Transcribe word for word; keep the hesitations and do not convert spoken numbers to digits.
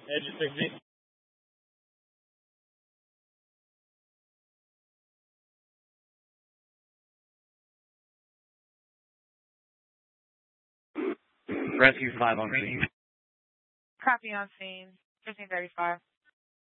Edge of sixty. Rescue five on scene. Copy on scene. fifteen thirty-five.